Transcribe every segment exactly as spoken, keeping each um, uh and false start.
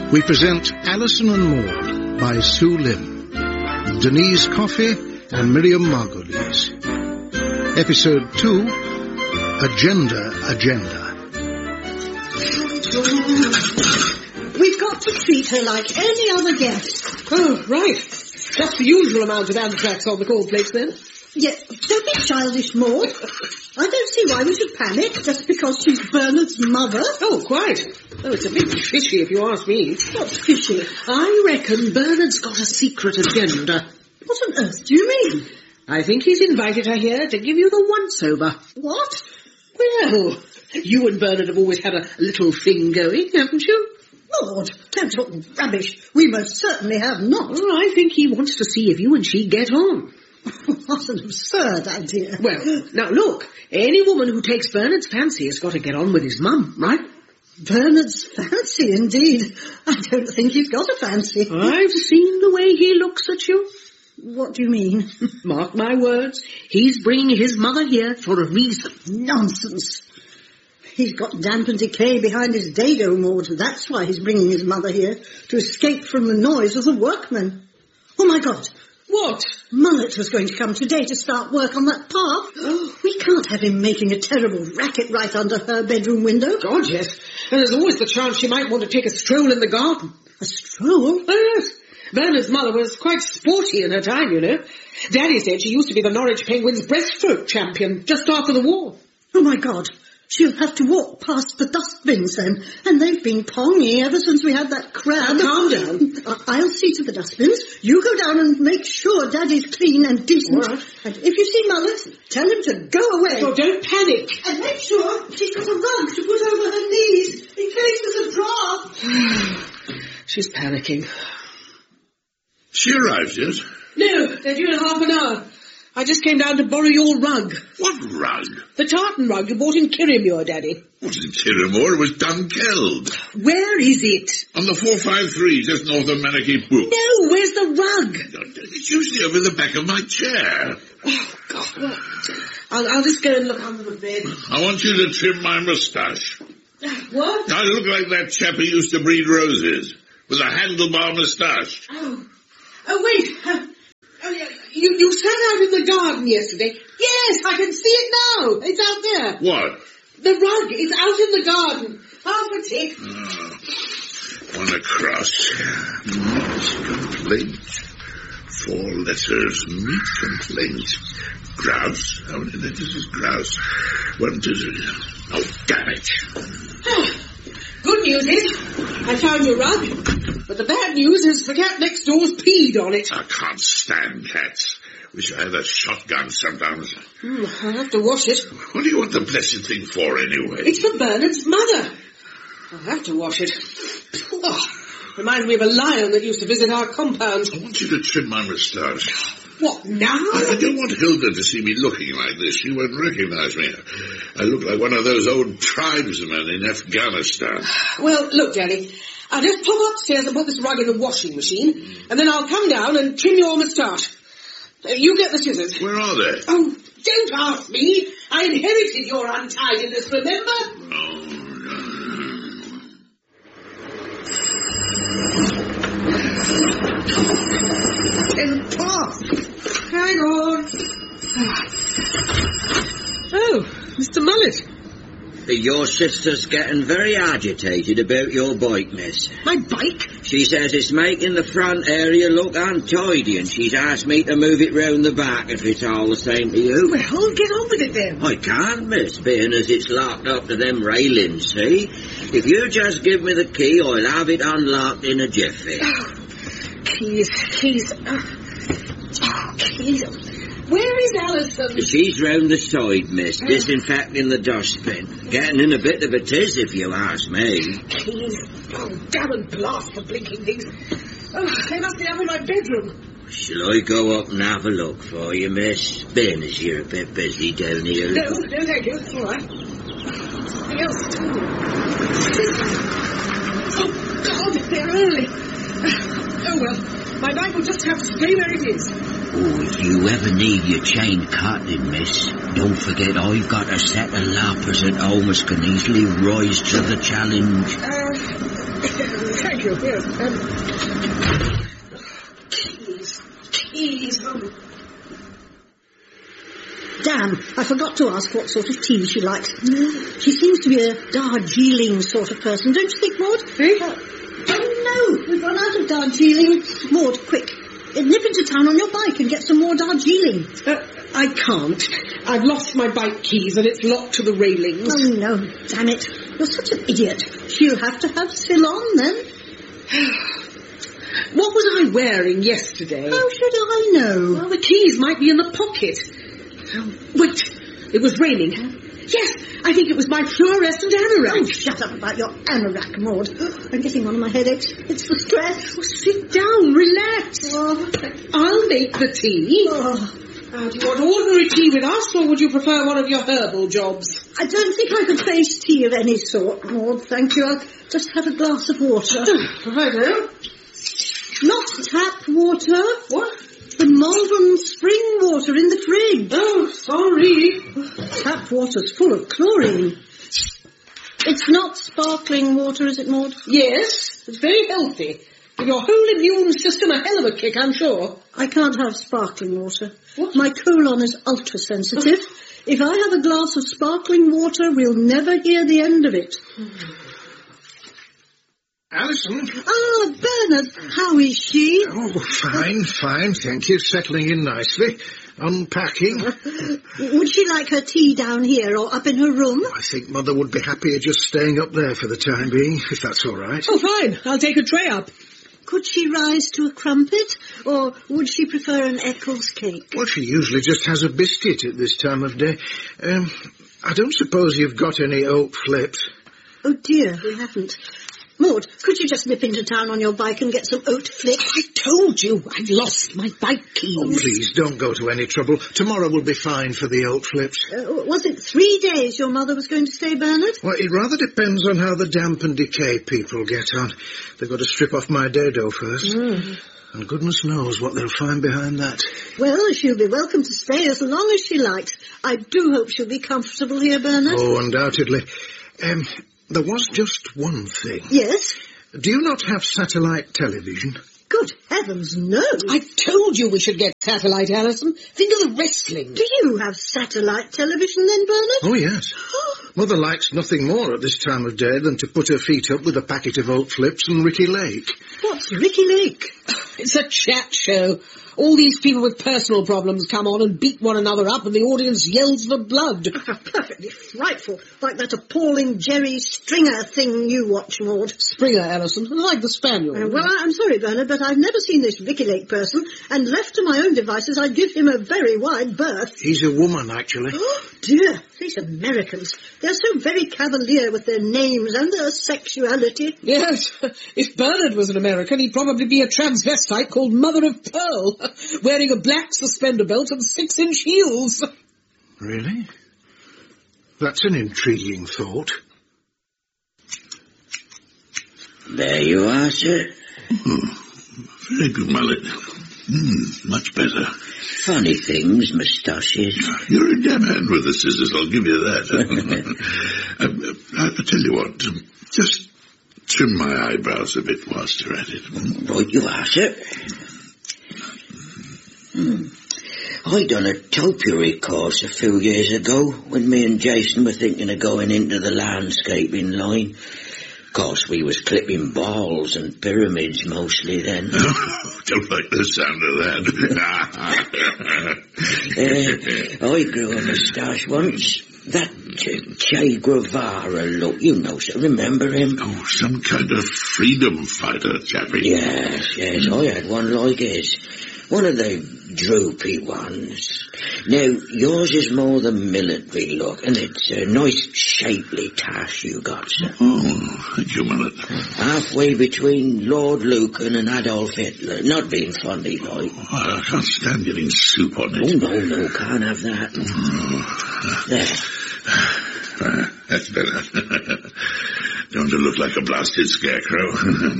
we present Alison and Maud by Sue Lim, Denise Coffey and Miriam Margolyes. Episode two, Agenda, Agenda. We've got to treat her like any other guest. Oh, right. Just the usual amount of anthrax on the cold plates, then. Yeah, don't be childish, Maud. I don't see why we should panic just because she's Bernard's mother. Oh, quite. Oh, it's a bit fishy if you ask me. What's fishy? I reckon Bernard's got a secret agenda. What on earth do you mean? I think he's invited her here to give you the once-over. What? Well, you and Bernard have always had a little thing going, haven't you? Lord, don't talk rubbish. We most certainly have not. Oh, I think he wants to see if you and she get on. What an absurd idea. Well, now look, any woman who takes Bernard's fancy has got to get on with his mum, right? Bernard's fancy, indeed. I don't think he's got a fancy. I've seen the way he looks at you. What do you mean? Mark my words, he's bringing his mother here for a reason. Nonsense. He's got damp and decay behind his dado, Maud. That's why he's bringing his mother here, to escape from the noise of the workmen. Oh, my God. What? Mullet was going to come today to start work on that path. Oh. We can't have him making a terrible racket right under her bedroom window. God, yes. And there's always the chance she might want to take a stroll in the garden. A stroll? Oh, yes. Bernard's mother was quite sporty in her time, you know. Daddy said she used to be the Norwich Penguins breaststroke champion just after the war. Oh, my God. She'll have to walk past the dustbins then. And they've been ponging ever since we had that crab. Now, calm down. I'll see to the dustbins. You go down and make sure Daddy's clean and decent. All right. And if you see Mullet, tell him to go away. Oh, don't panic. And make sure she's got a rug to put over her knees in case there's a draught. She's panicking. She arrived yet? No, they're due in half an hour. I just came down to borrow your rug. What rug? The tartan rug you bought in Kirriemuir, Daddy. What in Kirriemuir? It was Dunkeld. Where is it? On the four five three, just north of Manicky Brook. No, where's the rug? It's usually over the back of my chair. Oh, God, well, I'll, I'll just go and look under the bed. I want you to trim my moustache. What? I look like that chap who used to breed roses, with a handlebar moustache. Oh, oh wait. Uh, oh, yeah. You, you sat out in the garden yesterday. Yes, I can see it now. It's out there. What? The rug is out in the garden. Half a tick. Oh, one across. Meat complaint. Four letters. Meat complaint. Grouse. How many letters is grouse? One, two, three. Oh, damn it. Good news is, I found your rug. But the bad news is the cat next door's peed on it. I can't stand cats. Wish I had a shotgun sometimes. Hmm, I'll have to wash it. What do you want the blessed thing for, anyway? It's for Bernard's mother. I'll have to wash it. Oh, reminds me of a lion that used to visit our compound. I want you to trim my moustache. What, now? I, I don't want Hilda to see me looking like this. She won't recognize me. I look like one of those old tribesmen in Afghanistan. Well, look, Daddy, I'll just pop upstairs and put this rug in the washing machine, and then I'll come down and trim your moustache. Uh, you get the scissors. Where are they? Oh, don't ask me. I inherited your untidiness, remember? Oh, In the park. Hang on. Oh, Mister Mullet. Your sister's getting very agitated about your bike, miss. My bike? She says it's making the front area look untidy, and she's asked me to move it round the back if it's all the same to you. Well, get on with it then. I can't, miss, being as it's locked up to them railings, see? If you just give me the key, I'll have it unlocked in a jiffy. Oh, keys, keys. Oh, keys. Where is Alison? She's round the side, miss, disinfecting the dustbin. Getting in a bit of a tiz, if you ask me. Keys. Oh, damn and blast for blinking things. Oh, they must be up in my bedroom. Shall I go up and have a look for you, miss? Being as you're a bit busy down here. No, no, thank you. All right. Something else, too. Oh, God, they're early. Oh, well, my bike will just have to stay where it is. Oh, if you ever need your chain cutting, miss, don't forget I've got a set of lappers at home as can easily rise to the challenge. Uh, thank thank you. Yes. Um, keys. Keys. Oh. Damn, I forgot to ask what sort of tea she likes. She seems to be a Darjeeling sort of person, don't you think, Maud? Eh? Uh, oh, no, we've run out of Darjeeling. Maud, quick, uh, nip into town on your bike and get some more Darjeeling. Uh, I can't. I've lost my bike keys and it's locked to the railings. Oh, no, damn it. You're such an idiot. She'll have to have Ceylon, then. What was I wearing yesterday? How should I know? Well, the keys might be in the pocket. Oh, wait, it was raining. Yes, I think it was my fluorescent anorak. Oh, shut up about your anorak, Maud. I'm getting one of my headaches. It's the stress. Oh, sit down, relax. Oh. I'll make the tea. Oh. Uh, do you want ordinary tea with us, or would you prefer one of your herbal jobs? I don't think I could face tea of any sort, Maud, thank you. I'll just have a glass of water. Righto. Not tap water. What? The Malvern spring water in the fridge. Oh, sorry. Tap water's full of chlorine. It's not sparkling water, is it, Maud? Yes, it's very healthy. Give your whole immune system a hell of a kick, I'm sure. I can't have sparkling water. What? My colon is ultra-sensitive. If I have a glass of sparkling water, we'll never hear the end of it. Alison? Ah, Bernard, how is she? Oh, fine, fine, thank you. Settling in nicely. Unpacking. Would she like her tea down here or up in her room? I think Mother would be happier just staying up there for the time being, if that's all right. Oh, fine. I'll take a tray up. Could she rise to a crumpet, or would she prefer an Eccles cake? Well, she usually just has a biscuit at this time of day. Um, I don't suppose you've got any oat flips. Oh, dear, we haven't. Maud, could you just nip into town on your bike and get some oat flips? I told you I've lost my bike keys. Oh, please, don't go to any trouble. Tomorrow will be fine for the oat flips. Uh, was it three days your mother was going to stay, Bernard? Well, it rather depends on how the damp and decay people get on. They've got to strip off my dado first. Mm. And goodness knows what they'll find behind that. Well, she'll be welcome to stay as long as she likes. I do hope she'll be comfortable here, Bernard. Oh, undoubtedly. Um, there was just one thing. Yes? Do you not have satellite television? Good heavens, no. I told you we should get satellite, Alison. Think of the wrestling. Do you have satellite television then, Bernard? Oh, yes. Mother likes nothing more at this time of day than to put her feet up with a packet of oat flips and Ricky Lake. What's Ricky Lake? It's a chat show. All these people with personal problems come on and beat one another up and the audience yells for blood. Perfectly frightful. Like that appalling Jerry Stringer thing you watch, Maud. Springer, Alison. Like the Spaniel. Uh, well, I- I'm sorry, Bernard, but I've never seen this Ricky Lake person, and left to my own devices, I'd give him a very wide berth. He's a woman, actually. Oh, dear. These Americans. They're so very cavalier with their names and their sexuality. Yes. If Bernard was an American, he'd probably be a transvestite called Mother of Pearl, wearing a black suspender belt and six-inch heels. Really? That's an intriguing thought. There you are, sir. Oh, very good, Mullet. Mm, much better. Funny things, moustaches. You're a damn hand with the scissors, I'll give you that. um, I, I tell you what, um, just trim my eyebrows a bit whilst you're at it. Right you are, sir. Hmm. I done a topiary course a few years ago when me and Jason were thinking of going into the landscaping line. Of course, we was clipping balls and pyramids mostly then. Don't like the sound of that. uh, I grew a moustache once. That uh, Che Guevara look, you know, sir, remember him? Oh, some kind of freedom fighter, chappie. Yes, yes, I had one like his. One of the droopy ones. Now, yours is more the military look, and it's a nice shapely tash you got, sir. Oh, thank you, Mullet. Halfway between Lord Lucan and Adolf Hitler. Not being funny, like. Oh, I can't stand getting soup on Oh, it. no, no, can't have that. Oh. There. Uh, that's better. Don't look like a blasted scarecrow.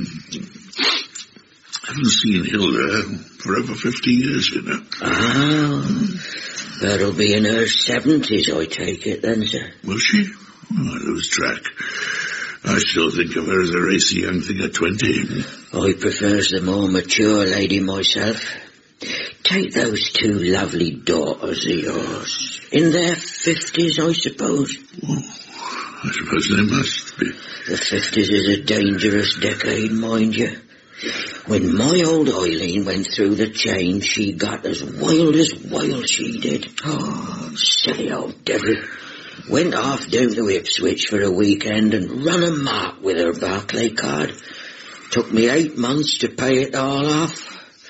I haven't seen Hilda for over fifty years, you know. Ah, that'll be in her seventies, I take it, then, sir. Will she? Oh, I lose track. I still think of her as a racy young thing at twenty. I prefers the more mature lady myself. Take those two lovely daughters of yours. In their fifties, I suppose. Well, I suppose they must be. The fifties is a dangerous decade, mind you. When my old Eileen went through the change, she got as wild as wild, she did. Oh, silly old devil. Went off down to Ipswich for a weekend and run a mark with her Barclay card. Took me eight months to pay it all off.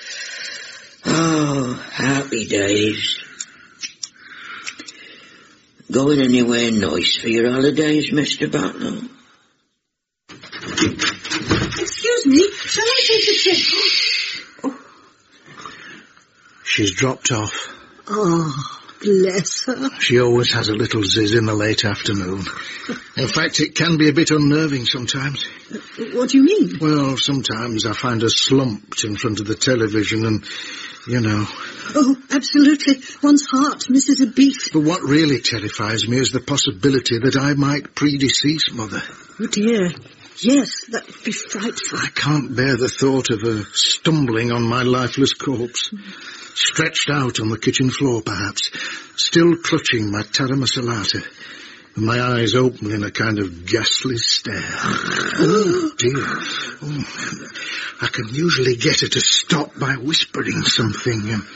Oh, happy days. Going anywhere nice for your holidays, Mister Bartlow? Excuse me, shall I take the check? Oh. She's dropped off. Oh, bless her. She always has a little zizz in the late afternoon. In fact, it can be a bit unnerving sometimes. What do you mean? Well, sometimes I find her slumped in front of the television and, you know... Oh, absolutely. One's heart misses a beat. But what really terrifies me is the possibility that I might predecease Mother. Oh, dear. Yes, that would be frightful. I can't bear the thought of her stumbling on my lifeless corpse. Mm. Stretched out on the kitchen floor, perhaps, still clutching my Tara Masalata, with my eyes open in a kind of ghastly stare. Oh, dear. Oh, I can usually get her to stop by whispering something. Um,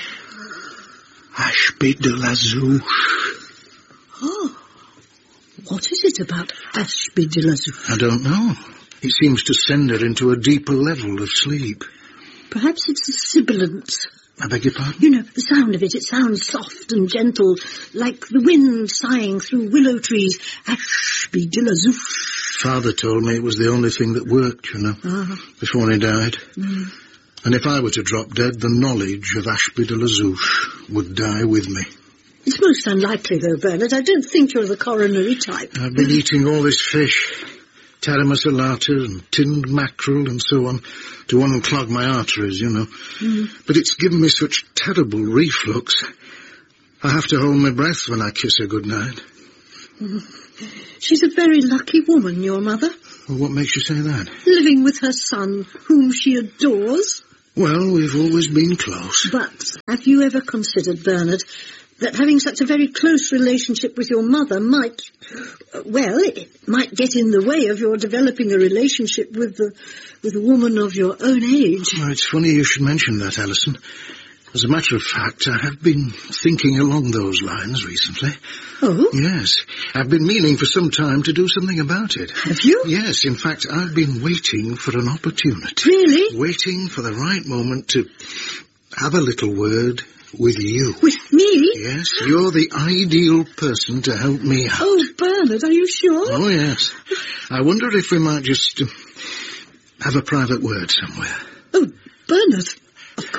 Ashby de la Zouche. Oh, what is it about Ashby de la Zouche? I don't know. It seems to send her into a deeper level of sleep. Perhaps it's a sibilant. I beg your pardon? You know, the sound of it, it sounds soft and gentle, like the wind sighing through willow trees. Ashby de la Zouche. Father told me it was the only thing that worked, you know, uh-huh. before he died. Mm. And if I were to drop dead, the knowledge of Ashby de la Zouche would die with me. It's most unlikely, though, Bernard. I don't think you're the coronary type. I've been eating all this fish, Tara Masalata and tinned mackerel and so on, to unclog my arteries, you know. Mm. But it's given me such terrible reflux. I have to hold my breath when I kiss her goodnight. Mm. She's a very lucky woman, your mother. Well, what makes you say that? Living with her son, whom she adores. Well, we've always been close. But have you ever considered, Bernard, that having such a very close relationship with your mother might, well, it might get in the way of your developing a relationship with the, with a woman of your own age? Well, it's funny you should mention that, Alison. As a matter of fact, I have been thinking along those lines recently. Oh? Yes. I've been meaning for some time to do something about it. Have you? Yes. In fact, I've been waiting for an opportunity. Really? Waiting for the right moment to have a little word with you. With me? Yes. You're the ideal person to help me out. Oh, Bernard, are you sure? Oh, yes. I wonder if we might just uh, have a private word somewhere. Oh, Bernard.